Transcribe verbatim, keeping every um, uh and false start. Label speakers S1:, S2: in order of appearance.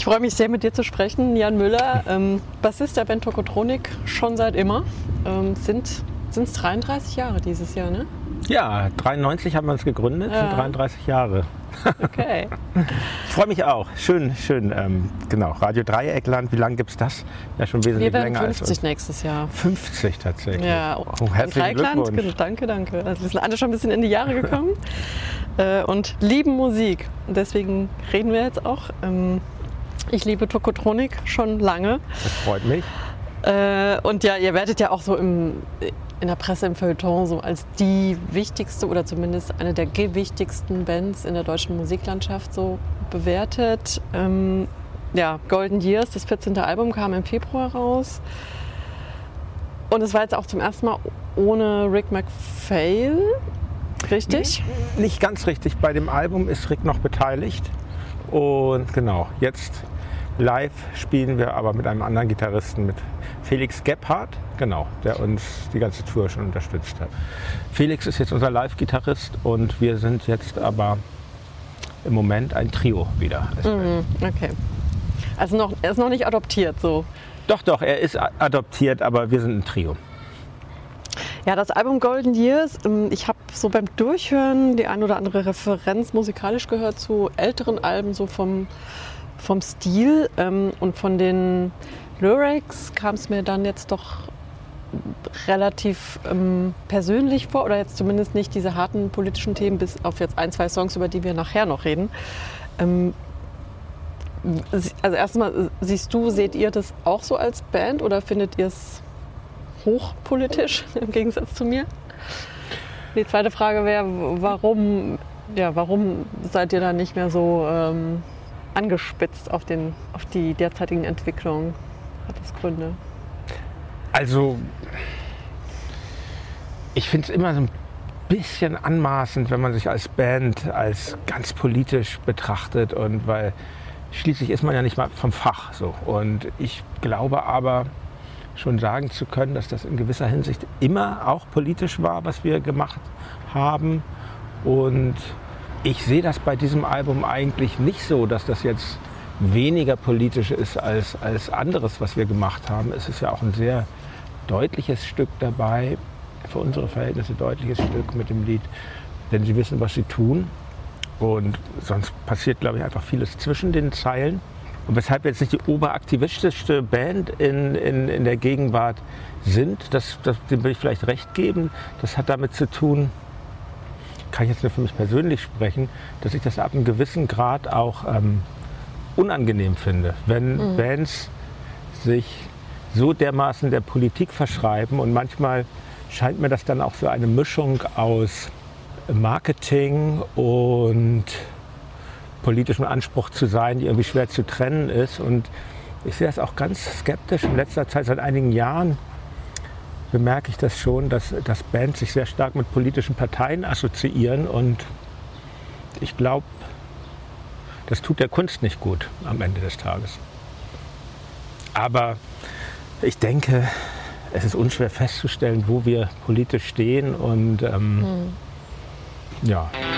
S1: freue mich sehr, mit dir zu sprechen, Jan Müller, ähm, Bassist der Band Tokotronik schon seit immer. Ähm, sind es dreiunddreißig Jahre dieses Jahr, ne?
S2: Ja, dreiundneunzig haben wir uns gegründet,
S1: Ja.
S2: sind dreiunddreißig Jahre.
S1: Okay.
S2: Ich freue mich auch. Schön, schön. Ähm, genau, Radio Dreieckland, wie lange gibt es das? Ja, schon wesentlich
S1: Wir werden
S2: länger als
S1: fünfzig
S2: uns.
S1: nächstes Jahr.
S2: fünfzig tatsächlich.
S1: Ja,
S2: Oh, herzlichen
S1: Dreieckland,
S2: Glückwunsch.
S1: danke, danke. Also wir sind alle schon ein bisschen in die Jahre gekommen äh, und lieben Musik. Und deswegen reden wir jetzt auch. Ähm, ich liebe Tokotronik schon lange.
S2: Das freut mich.
S1: Äh, und ja, ihr werdet ja auch so im, in der Presse, im Feuilleton so als die wichtigste oder zumindest eine der gewichtigsten Bands in der deutschen Musiklandschaft so bewertet. Ähm, ja, Golden Years, das vierzehnte Album, kam im Februar raus. Und es war jetzt auch zum ersten Mal ohne Rick MacPhail, richtig?
S2: Nicht ganz richtig. Bei dem Album ist Rick noch beteiligt. Und genau, jetzt live spielen wir aber mit einem anderen Gitarristen, mit Felix Gebhardt, genau, der uns die ganze Tour schon unterstützt hat. Felix ist jetzt unser Live-Gitarrist und wir sind jetzt aber im Moment ein Trio wieder.
S1: Mhm, okay. Also noch, er ist noch nicht adoptiert so.
S2: Doch, doch, er ist a- adoptiert, aber wir sind ein Trio.
S1: Ja, das Album Golden Years, ähm, ich habe so beim Durchhören die ein oder andere Referenz musikalisch gehört zu älteren Alben, so vom, vom Stil ähm, und von den Lyrics kam es mir dann jetzt doch relativ ähm, persönlich vor, oder jetzt zumindest nicht diese harten politischen Themen, bis auf jetzt ein, zwei Songs, über die wir nachher noch reden. Ähm, also erstmal, siehst du, seht ihr das auch so als Band oder findet ihr es hochpolitisch im Gegensatz zu mir? Die zweite Frage wäre, warum, ja, warum seid ihr da nicht mehr so ähm, angespitzt auf, den, auf die derzeitigen Entwicklungen? Hat das Gründe?
S2: Also, ich finde es immer so ein bisschen anmaßend, wenn man sich als Band als ganz politisch betrachtet, und weil schließlich ist man ja nicht mal vom Fach so. Und ich glaube aber schon sagen zu können, dass das in gewisser Hinsicht immer auch politisch war, was wir gemacht haben. Und ich sehe das bei diesem Album eigentlich nicht so, dass das jetzt weniger politisch ist als, als anderes, was wir gemacht haben. Es ist ja auch ein sehr deutliches Stück dabei, für unsere Verhältnisse deutliches Stück mit dem Lied, denn sie wissen, was sie tun. Und sonst passiert, glaube ich, einfach vieles zwischen den Zeilen. Und weshalb wir jetzt nicht die oberaktivistischste Band in, in, in der Gegenwart sind, das, das, dem will ich vielleicht recht geben. Das hat damit zu tun, kann ich jetzt nur für mich persönlich sprechen, dass ich das ab einem gewissen Grad auch ähm, unangenehm finde, wenn mhm. Bands sich so dermaßen der Politik verschreiben, und manchmal scheint mir das dann auch so eine Mischung aus Marketing und politischem Anspruch zu sein, die irgendwie schwer zu trennen ist. Und ich sehe das auch ganz skeptisch. In letzter Zeit, seit einigen Jahren, bemerke ich das schon, dass, dass Bands sich sehr stark mit politischen Parteien assoziieren, und ich glaube, das tut der Kunst nicht gut am Ende des Tages. Aber ich denke, es ist unschwer festzustellen, wo wir politisch stehen, und ähm, mhm. ja.